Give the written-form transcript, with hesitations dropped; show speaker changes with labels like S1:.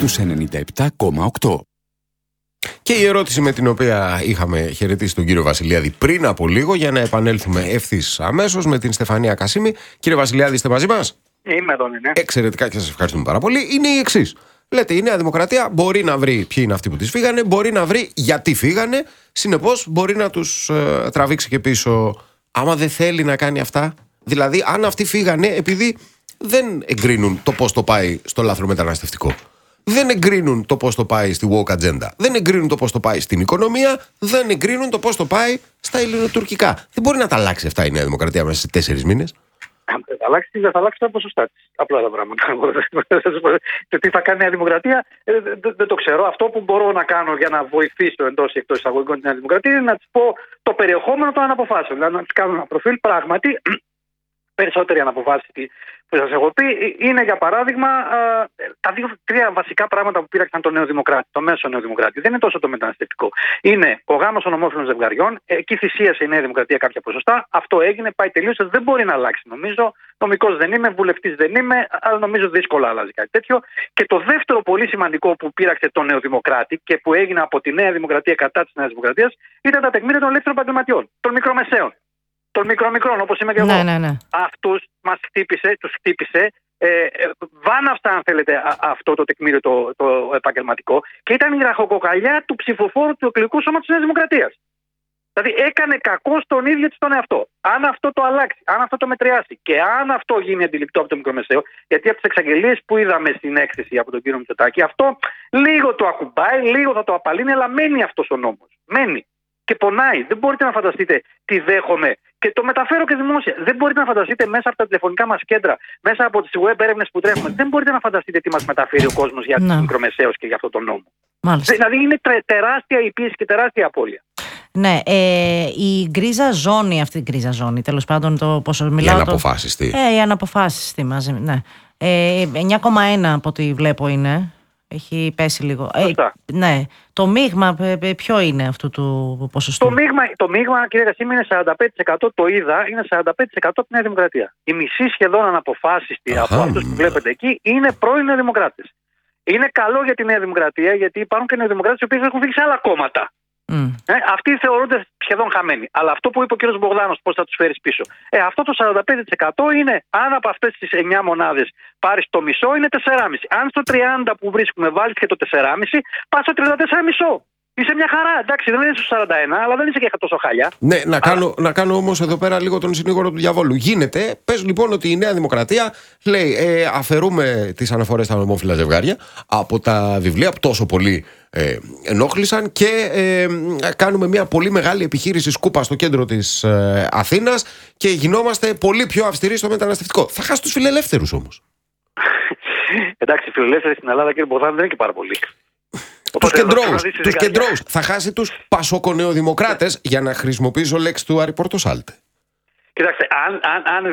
S1: στους 97,8.
S2: Και η ερώτηση με την οποία είχαμε χαιρετήσει τον κύριο Βασιλιάδη πριν από λίγο, για να επανέλθουμε ευθύς αμέσως με την Στεφανία Κασίμη. Κύριε Βασιλιάδη, είστε μαζί μας?
S3: Είμαι εδώ, ναι.
S2: Εξαιρετικά και σας ευχαριστούμε πάρα πολύ. Είναι η εξής. Λέτε, η Νέα Δημοκρατία μπορεί να βρει ποιοι είναι αυτοί που τις φύγανε, μπορεί να βρει γιατί φύγανε, συνεπώς μπορεί να τους τραβήξει και πίσω άμα δεν θέλει να κάνει αυτά. Δηλαδή, αν αυτοί φύγανε επειδή δεν εγκρίνουν το πώς το πάει στο λάθρομεταναστευτικό, δεν εγκρίνουν το πώς το πάει στη woke agenda, δεν εγκρίνουν το πώς το πάει στην οικονομία, δεν εγκρίνουν το πώς το πάει στα ελληνοτουρκικά. Δεν μπορεί να τα αλλάξει αυτά η Νέα Δημοκρατία μέσα σε 4 μήνες.
S3: Δεν θα αλλάξει τα ποσοστά της. Απλά τα πράγματα. Το τι θα κάνει η Νέα Δημοκρατία δεν το ξέρω. Αυτό που μπορώ να κάνω για να βοηθήσω εντός ή εκτός εισαγωγικών τη Νέα Δημοκρατία είναι να της πω το περιεχόμενο των αναποφάσεων. Δηλαδή να της κάνω ένα προφίλ πράγματι. Περισσότεροι αναποφάσεις που σας έχω πει είναι, για παράδειγμα, τα τρία βασικά πράγματα που πήραξαν το Νέο Δημοκράτη, το μέσο Νέο Δημοκράτη. Δεν είναι τόσο το μεταναστευτικό. Είναι ο γάμος των ομόφυλων ζευγαριών. Εκεί θυσίασε η Νέα Δημοκρατία κάποια ποσοστά. Αυτό έγινε, πάει τελείωσε. Δεν μπορεί να αλλάξει, νομίζω. Νομικός δεν είμαι, βουλευτής δεν είμαι, αλλά νομίζω δύσκολα αλλάζει κάτι τέτοιο. Και το δεύτερο πολύ σημαντικό που πήραξε το Νέο Δημοκράτη και που έγινε από τη Νέα Δημοκρατία κατά της Νέας Δημοκρατίας ήταν τα τεκμήρια των ελεύθερων επαγγελματιών, των μικρομεσαίων. Των μικρομικρών, όπως είμαι και εγώ.
S4: Ναι.
S3: Αυτούς τους χτύπησε, βάναυστα, αν θέλετε, αυτό το τεκμήριο το επαγγελματικό, και ήταν η ραχοκοκαλιά του ψηφοφόρου του εκλογικού σώματος της Νέας Δημοκρατίας. Δηλαδή έκανε κακό στον ίδιο της τον εαυτό. Αν αυτό το αλλάξει, αν αυτό το μετριάσει και αν αυτό γίνει αντιληπτό από το μικρομεσαίο, γιατί από τις εξαγγελίες που είδαμε στην έκθεση από τον κύριο Μητσοτάκη, αυτό λίγο το ακουμπάει, λίγο θα το απαλύνει, αλλά μένει αυτός ο νόμος. Μένει. Και πονάει. Δεν μπορείτε να φανταστείτε τι δέχομαι. Και το μεταφέρω και δημόσια. Δεν μπορείτε να φανταστείτε μέσα από τα τηλεφωνικά μας κέντρα, μέσα από τις web έρευνες που τρέχουμε, δεν μπορείτε να φανταστείτε τι μας μεταφέρει ο κόσμος για τους μικρομεσαίους και για αυτόν τον νόμο.
S4: Μάλιστα.
S3: Δηλαδή είναι τεράστια η πίεση και τεράστια απώλεια.
S4: Ναι, η γκρίζα ζώνη, αυτή η γκρίζα ζώνη, τέλος πάντων, το πόσο μιλάω.
S2: Η αναποφάσιστη.
S4: Η αναποφάσιστη μαζί, ναι. 9,1 από ό,τι βλέπω είναι. Έχει πέσει λίγο. Ναι. Το μείγμα ποιο είναι αυτού του ποσοστού?
S3: Το μείγμα, κύριε Κασίμη, είναι 45%. Το είδα, είναι 45% από τη Νέα Δημοκρατία. Η μισή σχεδόν αναποφάσιστη από αυτούς που βλέπετε εκεί είναι πρώην νεοδημοκράτες. Είναι καλό για τη Νέα Δημοκρατία, γιατί υπάρχουν και νεοδημοκράτες οι οποίοι έχουν φύγει σε άλλα κόμματα. Αυτοί θεωρούνται σχεδόν χαμένοι. Αλλά αυτό που είπε ο κ. Μπογδάνος, πώς θα τους φέρεις πίσω. Αυτό το 45% είναι, αν από αυτές τις 9 μονάδες πάρεις το μισό, είναι 4,5. Αν στο 30 που βρίσκουμε βάλεις και το 4,5, πας στο 34,5. Είσαι μια χαρά, εντάξει, δεν είσαι στο 41, αλλά δεν είσαι και τόσο χάλια.
S2: Ναι, να κάνω όμως εδώ πέρα λίγο τον συνήγορο του διαβόλου. Γίνεται, πες λοιπόν ότι η Νέα Δημοκρατία λέει αφαιρούμε τις αναφορές στα ομόφυλα ζευγάρια από τα βιβλία που τόσο πολύ ενόχλησαν και κάνουμε μια πολύ μεγάλη επιχείρηση σκούπα στο κέντρο της Αθήνας και γινόμαστε πολύ πιο αυστηροί στο μεταναστευτικό. Θα χάσει τους φιλελεύθερους όμως.
S3: Εντάξει, οι φιλελεύθεροι στην Ελλάδα, κύριε Μπογδάνο, δεν είναι και πάρα πολύ.
S2: Τους κεντρώους. Θα χάσει τους πασοκονεοδημοκράτες, για να χρησιμοποιήσω λέξη του Άρη Πορτοσάλτε.
S3: Κοιτάξτε, αν